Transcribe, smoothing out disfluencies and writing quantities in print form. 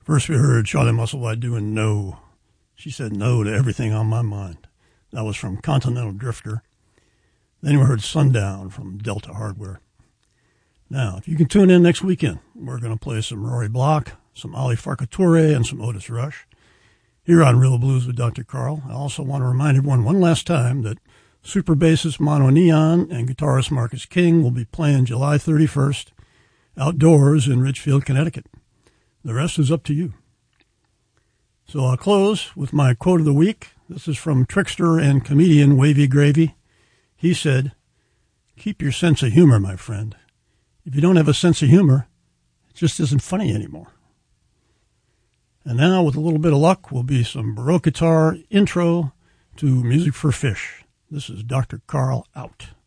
First we heard Charlie Musselwhite doing No. She said no to everything on my mind. That was from Continental Drifter. Then we heard Sundown from Delta Hardware. Now, if you can tune in next weekend, we're going to play some Rory Block, some Ali Farkature, and some Otis Rush here on Real Blues with Dr. Carl. I also want to remind everyone one last time that super bassist Mono Neon and guitarist Marcus King will be playing July 31st outdoors in Ridgefield, Connecticut. The rest is up to you. So I'll close with my quote of the week. This is from trickster and comedian Wavy Gravy. He said, "Keep your sense of humor, my friend. If you don't have a sense of humor, it just isn't funny anymore." And now, with a little bit of luck, will be some Baroque guitar intro to Music for Fish. This is Dr. Carl out.